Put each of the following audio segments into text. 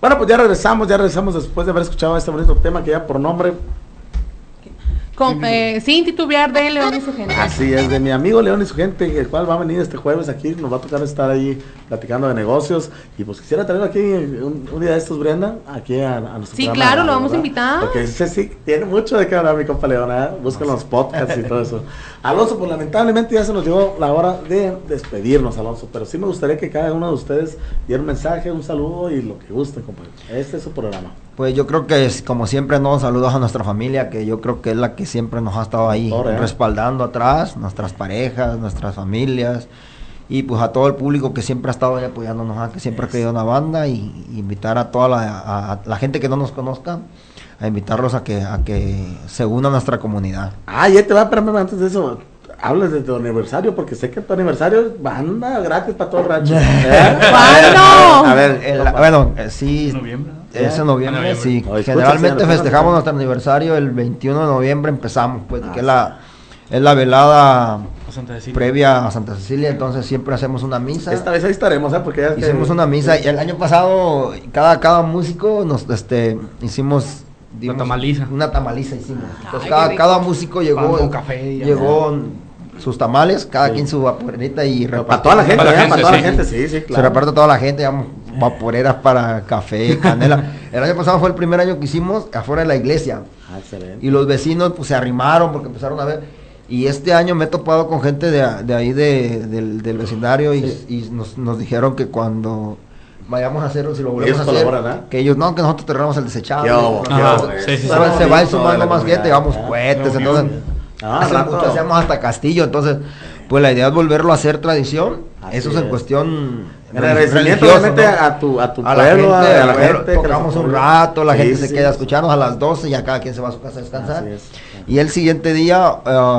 Bueno, pues ya regresamos después de haber escuchado este bonito tema que ya por nombre... Sin titubear, de León y su gente. Así es, de mi amigo León y su gente, el cual va a venir este jueves aquí, nos va a tocar estar ahí platicando de negocios, y pues quisiera traerlo aquí un día de estos, Brenda, aquí a nuestro Sí, programa, claro, lo vamos a ¿verdad? invitar. Porque ese sí tiene mucho de qué hablar mi compa León, ¿eh? Buscan los podcasts y todo eso. Alonso, pues lamentablemente ya se nos llegó la hora de despedirnos, Alonso, pero sí me gustaría que cada uno de ustedes diera un mensaje, un saludo y lo que gusten, compañero. Este es su programa. Pues yo creo que como siempre, saludos a nuestra familia, que yo creo que es la que siempre nos ha estado ahí respaldando atrás, nuestras parejas, nuestras familias, y pues a todo el público que siempre ha estado ahí apoyándonos, que siempre ha creído en la banda, y invitar a toda la gente que no nos conozca, a invitarlos a que se una a nuestra comunidad. Ya te va, espérame, antes de eso, hables de tu aniversario, porque sé que tu aniversario es banda gratis para todo el rancho. ¿Cuándo? A ver, sí, es en noviembre, sí. Generalmente festejamos nuestro aniversario el 21 de noviembre, empezamos, pues, que es la velada previa a Santa Cecilia, entonces siempre hacemos una misa. Esta vez ahí estaremos, porque ya hicimos una misa, y el año pasado cada músico nos hicimos una tamaliza hicimos. Entonces cada músico llegó con café, llegó sus tamales, cada quien su vaporerita, y para toda la gente, sí, claro. Se reparte a toda la gente, digamos, vaporeras para café, canela. El año pasado fue el primer año que hicimos afuera de la iglesia. Excelente. Y los vecinos pues se arrimaron porque empezaron a ver. Y este año me he topado con gente de ahí del vecindario, y nos dijeron que cuando vayamos a hacerlo, si lo volvemos a hacer, que ellos que nosotros tenemos el desechable. Se va sumando más gente, llevamos cohetes, entonces hacemos hasta castillo, entonces pues la idea es volverlo a hacer tradición. Eso es en cuestión agradecimiento obviamente a tu pueblo, a la gente, tocamos un rato, la gente se queda a escucharnos a las 12, y ya cada quien se va a su casa a descansar. Y el siguiente día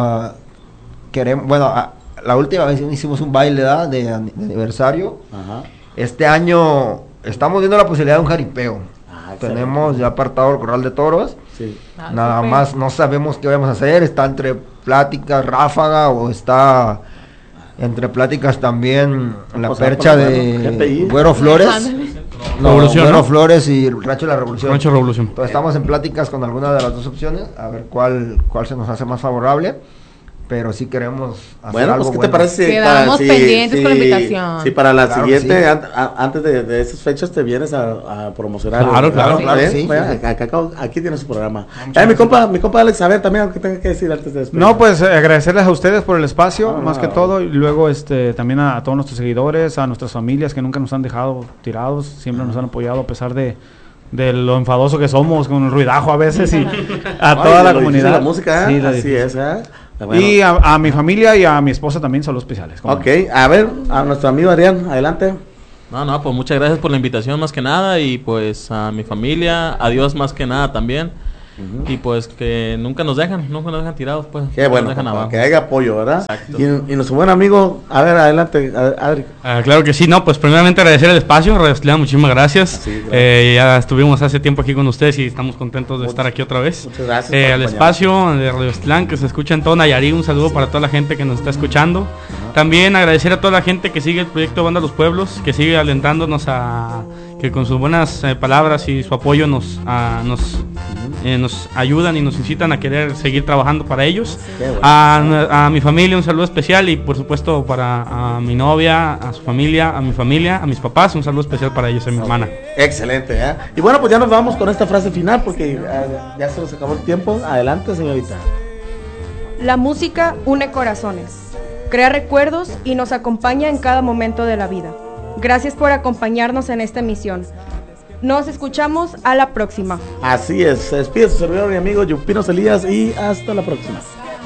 la última vez hicimos un baile de aniversario. Este año estamos viendo la posibilidad de un jaripeo. Tenemos ya apartado el corral de toros. Nada más no sabemos qué vamos a hacer. Está entre pláticas Ráfaga, o está entre pláticas también la percha de Güero Flores. Güero Flores y Rancho de la Revolución. Entonces estamos en pláticas con alguna de las dos opciones, a ver cuál se nos hace más favorable. Pero sí queremos hacer algo ¿qué te parece? Quedamos pendientes con la invitación. Sí, para la siguiente, antes de esas fechas te vienes a promocionar. Claro, sí. Aquí tienes su programa. Mi compa Alex, a ver, también, ¿qué tengo que decir antes de despedir? No, pues agradecerles a ustedes por el espacio, más que todo, y luego también a todos nuestros seguidores, a nuestras familias que nunca nos han dejado tirados, siempre nos han apoyado a pesar de lo enfadoso que somos, con el ruidajo a veces, y a toda la comunidad. La música, así es, Bueno. Y a mi familia y a mi esposa también, saludos especiales. Ok, a ver, a nuestro amigo Adrián, adelante. Pues muchas gracias por la invitación más que nada, y pues a mi familia, a Dios más que nada también. Y pues que nunca nos dejan tirados, pues. Qué bueno, que haya apoyo, ¿verdad? Exacto. Y nuestro buen amigo, a ver, adelante, Adri. Claro que sí, pues primeramente agradecer el espacio, Radio Ostlán, muchísimas gracias. Ya estuvimos hace tiempo aquí con ustedes y estamos contentos de estar aquí otra vez. Muchas gracias. Al espacio de Radio Ostlán, que se escucha en todo Nayarit, un saludo para toda la gente que nos está escuchando. También agradecer a toda la gente que sigue el proyecto Banda Los Pueblos, que sigue alentándonos que con sus buenas palabras y su apoyo nos ayudan y nos incitan a querer seguir trabajando para ellos. Bueno. A mi familia un saludo especial, y por supuesto a mi novia, a su familia, a mis papás, un saludo especial para ellos y a mi hermana. Excelente, y bueno, pues ya nos vamos con esta frase final porque ya se nos acabó el tiempo. Adelante, señorita. La música une corazones, crea recuerdos y nos acompaña en cada momento de la vida. Gracias por acompañarnos en esta emisión. Nos escuchamos a la próxima. Así es, se despide su servidor y amigo Yupinos Elías, y hasta la próxima.